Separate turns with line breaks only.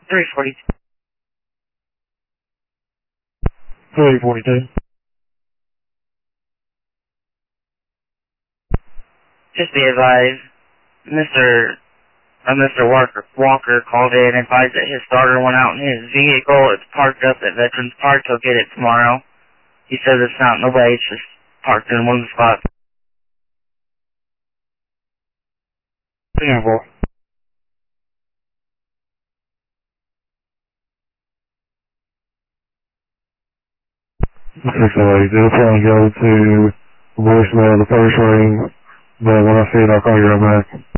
342.
342.
Just be advised, Mr. Walker called in and advised that his starter went out in his vehicle. It's parked up at Veterans Park. He'll get it tomorrow. He says it's not nobody. It's just parked in one spot.
Yeah, boy. It'll probably go to voicemail the first ring, but when I see it, I'll call you right back.